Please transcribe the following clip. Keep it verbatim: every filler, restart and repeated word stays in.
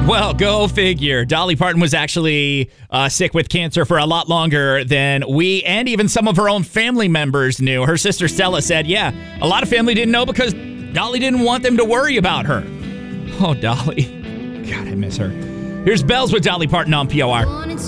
Well, go figure. Dolly Parton was actually uh, sick with cancer for a lot longer than we and even some of her own family members knew. Her sister Stella said, yeah, a lot of family didn't know because Dolly didn't want them to worry about her. Oh, Dolly. God, I miss her. Here's Bells with Dolly Parton on P O R.